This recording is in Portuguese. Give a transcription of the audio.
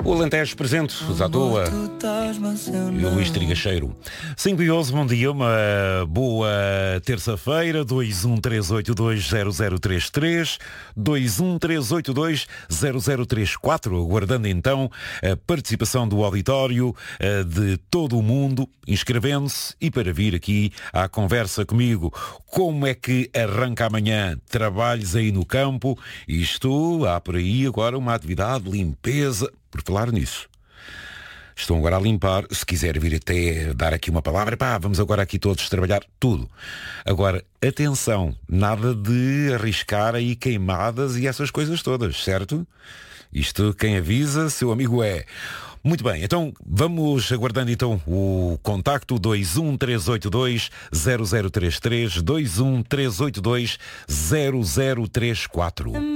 O Alentejo presente, os à toa. E o Luís Trigacheiro. 5 e 11, bom dia, uma boa terça-feira. 213820033, 213820034, aguardando então a participação do auditório de todo o mundo, inscrevendo-se e para vir aqui à conversa comigo. Como é que arranca amanhã? Trabalhos aí no campo? Isto, há por aí agora uma atividade de limpeza. Por falar nisso, estão agora a limpar. Se quiser vir até dar aqui uma palavra, vamos agora aqui todos trabalhar tudo. Agora, atenção, nada de arriscar aí queimadas e essas coisas todas, certo? Isto, quem avisa, seu amigo é. Muito bem, então vamos aguardando então o contacto 213820033, 213820034.